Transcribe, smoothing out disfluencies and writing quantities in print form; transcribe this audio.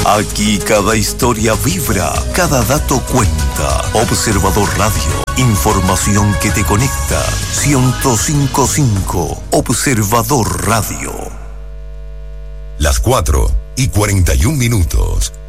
Aquí cada historia vibra, cada dato cuenta. Observador Radio, información que te conecta. 105.5 Observador Radio. Las 4:41.